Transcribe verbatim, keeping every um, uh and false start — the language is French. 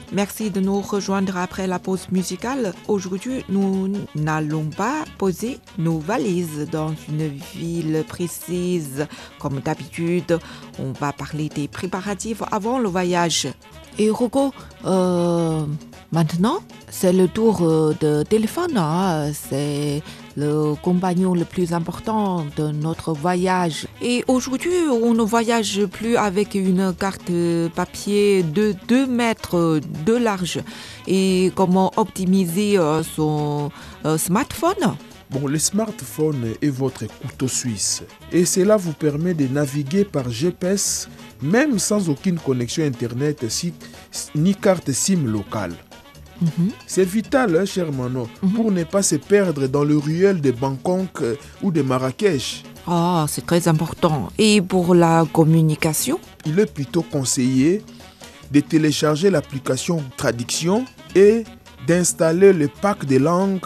Merci de nous rejoindre après la pause musicale. Aujourd'hui, nous n'allons pas poser nos valises dans une ville précise. Comme d'habitude, on va parler des préparatifs avant le voyage. Et Rocco, euh, maintenant, c'est le tour de téléphone. Hein? C'est le compagnon le plus important de notre voyage. Et aujourd'hui, on ne voyage plus avec une carte papier de deux mètres de large. Et comment optimiser son smartphone? Bon, le smartphone est votre couteau suisse et cela vous permet de naviguer par G P S même sans aucune connexion internet ni carte SIM locale. Mm-hmm. C'est vital, hein, cher Manon, mm-hmm. pour ne pas se perdre dans le ruelle de Bangkok euh, ou de Marrakech. Ah, c'est très important. Et pour la communication? Il est plutôt conseillé de télécharger l'application Traduction et d'installer le pack de langue